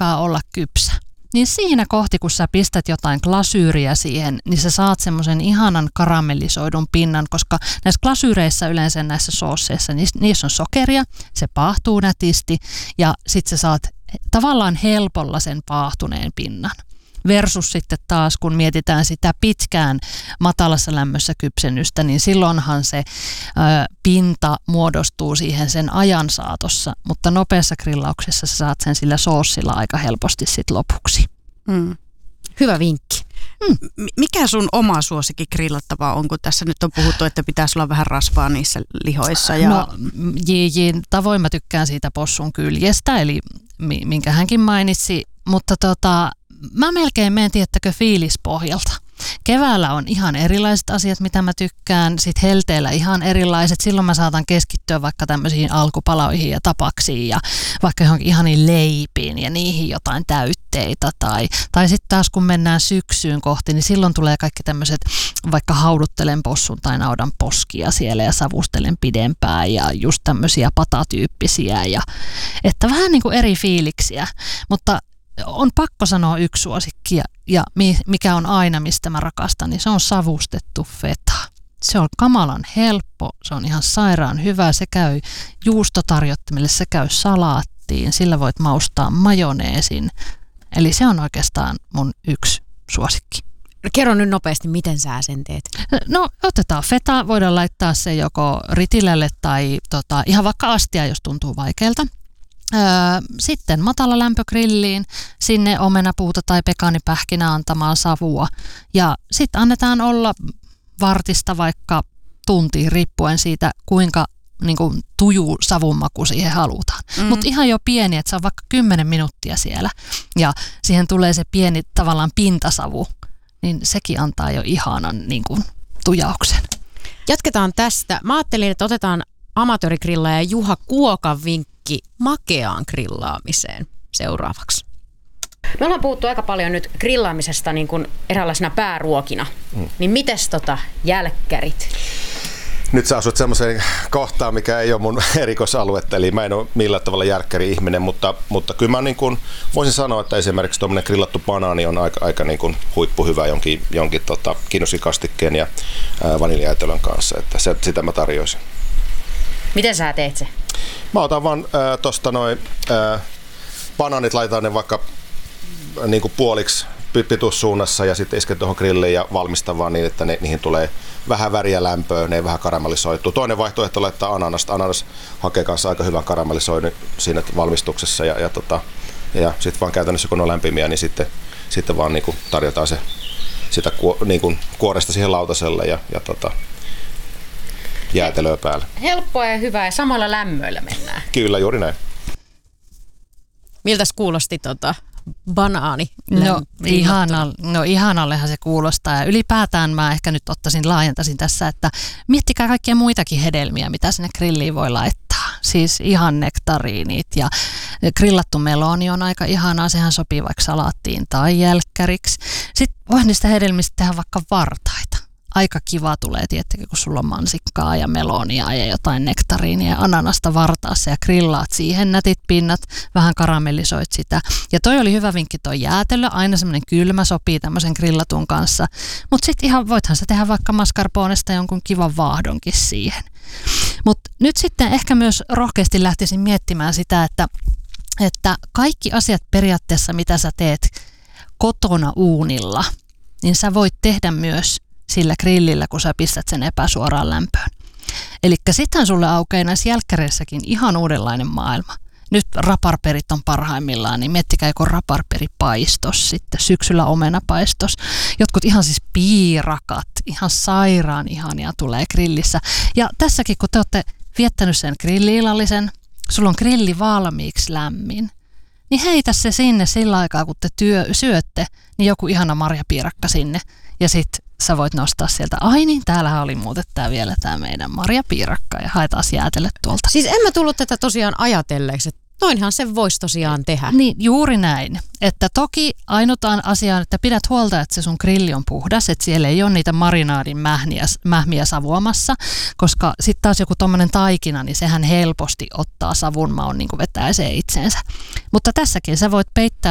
alkaa olla kypsä, niin siinä kohti, kun sä pistät jotain glasyyriä siihen, niin sä saat semmoisen ihanan karamellisoidun pinnan, koska näissä glasyyreissä yleensä näissä soosseissa, niissä on sokeria, se paahtuu nätisti ja sit sä saat tavallaan helpolla sen paahtuneen pinnan. Versus sitten taas, kun mietitään sitä pitkään matalassa lämmössä kypsennystä, niin silloinhan se pinta muodostuu siihen sen ajan saatossa, mutta nopeassa grillauksessa sä saat sen sillä soossilla aika helposti sitten lopuksi. Hyvä vinkki. Mikä sun oma suosikki grillattava on, kun tässä nyt on puhuttu, että pitäisi olla vähän rasvaa niissä lihoissa? Ja... No, tavoin mä tykkään siitä possun kyljestä, eli minkä hänkin mainitsi, mutta mä melkein menen, tiettäkö, fiilispohjalta. Keväällä on ihan erilaiset asiat, mitä mä tykkään, sitten helteellä ihan erilaiset. Silloin mä saatan keskittyä vaikka tämmöisiin alkupaloihin ja tapaksiin ja vaikka johonkin ihaniin leipiin ja niihin jotain täytteitä. Tai sitten taas kun mennään syksyyn kohti, niin silloin tulee kaikki tämmöiset, vaikka hauduttelen possun tai naudan poskia siellä ja savustelen pidempään ja just tämmöisiä patatyyppisiä. Että vähän niin kuin eri fiiliksiä, mutta on pakko sanoa yksi suosikki ja mikä on aina, mistä mä rakastan, niin se on savustettu feta. Se on kamalan helppo, se on ihan sairaan hyvä, se käy juustotarjottimelle, se käy salaattiin, sillä voit maustaa majoneesin. Eli se on oikeastaan mun yksi suosikki. Kerro nyt nopeasti, miten sä sen teet? No otetaan feta, voidaan laittaa se joko ritilälle tai ihan vaikka astia, jos tuntuu vaikealta. Sitten matala lämpö grilliin, sinne omenapuuta tai pekaanipähkinä antamaan savua ja sitten annetaan olla vartista vaikka tuntiin riippuen siitä, kuinka niin kuin tuju savunmaku siihen halutaan. Mutta ihan jo pieni, että se on vaikka 10 minuuttia siellä ja siihen tulee se pieni tavallaan pintasavu, niin sekin antaa jo ihanan niin kuin tujauksen. Jatketaan tästä. Mä ajattelin, että otetaan amatöörigrillaaja Juha Kuokan vinkki makeaan grillaamiseen seuraavaksi. Me ollaan puhuttu aika paljon nyt grillaamisesta niin kuin eräänlaisena pääruokina. Niin mites jälkkärit? Nyt sä asut semmoiseen kohtaan, mikä ei ole mun erikoisaluetta, eli mä en ole millään tavalla järkkäri-ihminen, mutta kyllä mä niin kuin voisin sanoa, että esimerkiksi tuommoinen grillattu banaani on aika niin kuin huippuhyvä jonkin kiinnossikastikkeen ja vaniljajätelön kanssa, että sitä mä tarjoisin. Miten sä teet se? Mä otan vaan tosta noin banaanit, laitan ne vaikka niin kuin puoliksi pituussuunnassa ja sitten isken tuohon grilliin ja valmistan vaan niin, että niihin tulee vähän väriä lämpöä, ne ei vähän karamellisoituu. Toinen vaihtoehto laittaa ananasta. Ananas hakee kanssa aika hyvän karamellisoinnin siinä valmistuksessa ja sitten vaan käytännössä kun on lämpimiä, niin sitten vaan niin kuin tarjotaan sitä niin kuin kuoresta siihen lautaselle ja jäätelöä päälle. Helppoa ja hyvää ja samalla lämmöillä mennään. Kyllä, juuri näin. Miltäs kuulosti banaani? No ihanallehan se kuulostaa ja ylipäätään mä ehkä nyt laajentaisin tässä, että miettikää kaikkia muitakin hedelmiä, mitä sinne grilliin voi laittaa. Siis ihan nektariinit ja grillattu meloni on aika ihanaa, sehän sopii vaikka salaattiin tai jälkkäriksi. Sitten voi niistä hedelmistä tehdä vaikka vartaita. Aika kiva tulee, tietenkin, kun sulla on mansikkaa ja melonia ja jotain nektariinia ja ananasta vartaassa ja grillaat siihen nätit pinnat, vähän karamellisoit sitä. Ja toi oli hyvä vinkki toi jäätelö, aina semmoinen kylmä sopii tämmöisen grillatun kanssa. Mutta sitten ihan voithan sä tehdä vaikka mascarponesta jonkun kivan vaahdonkin siihen. Mutta nyt sitten ehkä myös rohkeasti lähtisin miettimään sitä, että kaikki asiat periaatteessa, mitä sä teet kotona uunilla, niin sä voit tehdä myös sillä grillillä, kun sä pistät sen epäsuoraan lämpöön. Elikkä sittenhän sulle aukeaa näissä jälkkäreissäkin ihan uudenlainen maailma. Nyt raparperit on parhaimmillaan, niin miettikää joku raparperipaistos, sitten syksyllä omenapaistos. Jotkut ihan siis piirakat, ihan sairaan ihania tulee grillissä. Ja tässäkin, kun te olette viettänyt sen grilli-illallisen, sulla on grilli valmiiksi lämmin, niin heitä se sinne sillä aikaa, kun te syötte, niin joku ihana marjapiirakka sinne ja sitten sä voit nostaa sieltä, ai niin, täällähän oli muuten vielä tämä meidän marjapiirakka ja haetaan jäätelöt tuolta. Siis en mä tullut tätä tosiaan ajatelleeksi, että noinhan se voisi tosiaan tehdä. Niin, juuri näin. Että toki ainutaan asiaan, että pidät huolta, että se sun grilli on puhdas, että siellä ei ole niitä marinaadin mähmiä savuamassa, koska sitten taas joku tommonen taikina, niin sehän helposti ottaa savun maun, niin kuin vetää se itseensä. Mutta tässäkin sä voit peittää